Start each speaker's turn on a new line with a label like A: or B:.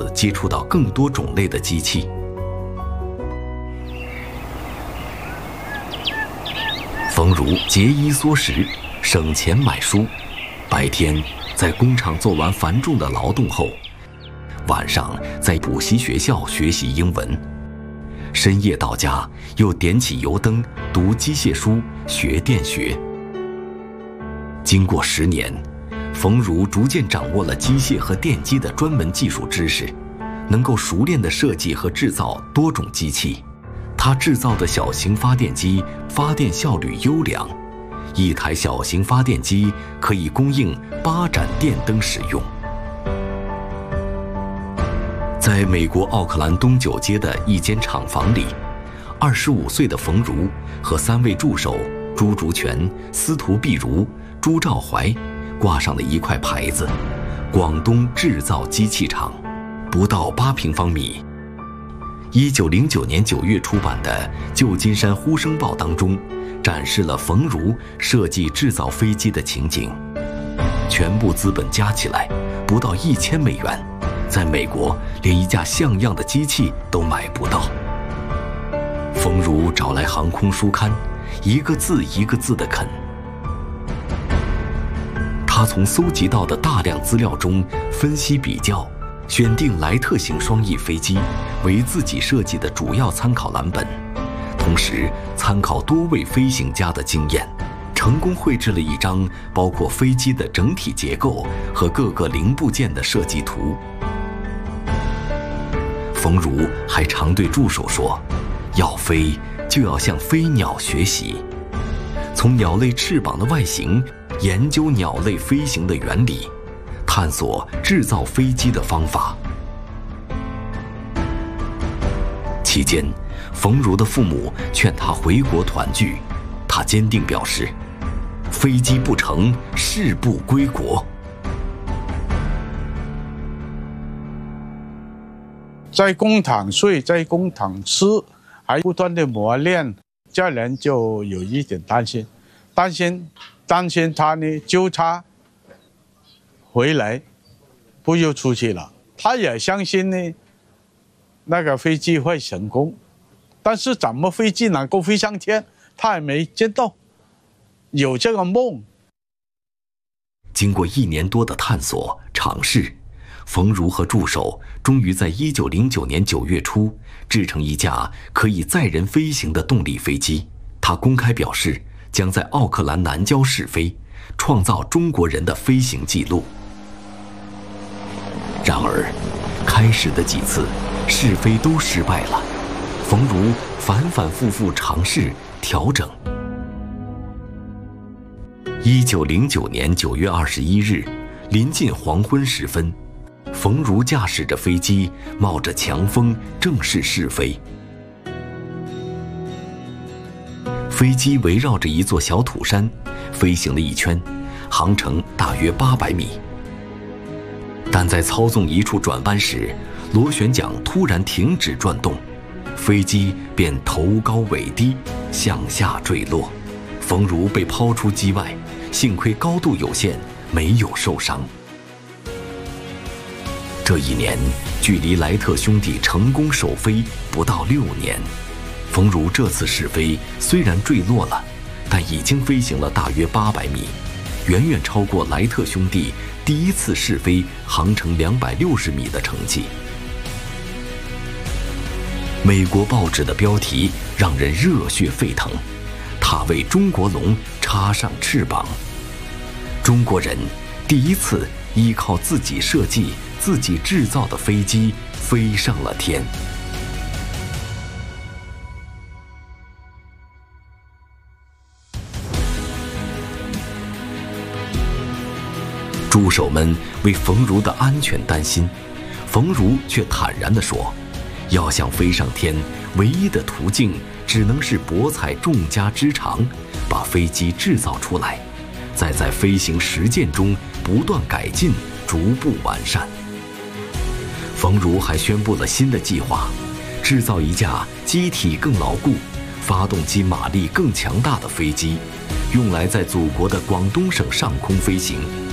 A: 接触到更多种类的机器。冯如节衣缩食，省钱买书，白天在工厂做完繁重的劳动后，晚上在补习学校学习英文，深夜到家又点起油灯读机械书学电学。经过10年，冯如逐渐掌握了机械和电机的专门技术知识，能够熟练地设计和制造多种机器。他制造的小型发电机发电效率优良，一台小型发电机可以供应8盏电灯使用。在美国奥克兰东9街的一间厂房里，25岁的冯如和3位助手朱竹泉、司徒碧如、朱兆怀挂上了一块牌子：广东制造机器厂。不到8平方米。1909年9月出版的《旧金山呼声报》当中，展示了冯如设计制造飞机的情景。全部资本加起来不到1000美元，在美国连一架像样的机器都买不到。冯如找来航空书刊，一个字一个字地啃。他从搜集到的大量资料中分析比较，选定莱特型双翼飞机为自己设计的主要参考蓝本，同时参考多位飞行家的经验，成功绘制了一张包括飞机的整体结构和各个零部件的设计图。冯如还常对助手说，要飞就要向飞鸟学习，从鸟类翅膀的外形研究鸟类飞行的原理，探索制造飞机的方法。期间，冯如的父母劝他回国团聚，他坚定表示，飞机不成，誓不归国。
B: 在工厂睡，在工厂吃，还不断的磨练，家人就有一点担心他呢，就他回来不又出去了。他也相信呢，那个飞机会成功，但是怎么飞机能够飞上天，他还没见到，有这个梦。
A: 经过1年多的探索尝试，冯如和助手终于在1909年9月初制成一架可以载人飞行的动力飞机。他公开表示，将在奥克兰南郊试飞，创造中国人的飞行记录。然而，开始的几次试飞都失败了，冯如反复复尝试调整。1909年9月21日，临近黄昏时分，冯如驾驶着飞机冒着强风正式试飞。飞机围绕着一座小土山飞行了1圈，航程大约800米。但在操纵一处转弯时，螺旋桨突然停止转动，飞机便头高尾低向下坠落。冯如被抛出机外，幸亏高度有限，没有受伤。这1年，距离莱特兄弟成功首飞不到6年。冯如这次试飞虽然坠落了，但已经飞行了大约800米，远远超过莱特兄弟第1次试飞航程260米的成绩。美国报纸的标题让人热血沸腾，他为中国龙插上翅膀。中国人第1次依靠自己设计、自己制造的飞机飞上了天。助手们为冯如的安全担心，冯如却坦然地说，要想飞上天，唯一的途径只能是博采众家之长，把飞机制造出来，再在飞行实践中不断改进，逐步完善。冯如还宣布了新的计划，制造一架机体更牢固、发动机马力更强大的飞机，用来在祖国的广东省上空飞行。